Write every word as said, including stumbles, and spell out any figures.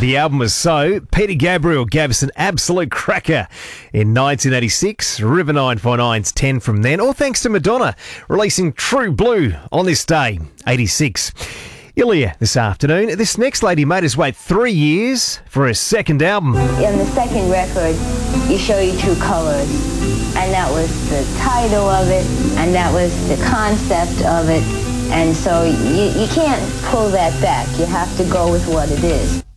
The album was So. Peter Gabriel gave us an absolute cracker in nineteen eighty-six. River nine four nine's ten from then. All thanks to Madonna releasing True Blue on this day, eighty-six. Ilya this afternoon. This next lady made us wait three years for her second album. In the second record, You Show Your True Colors, and that was the title of it, and that was the concept of it, and so you, you can't pull that back. You have to go with what it is.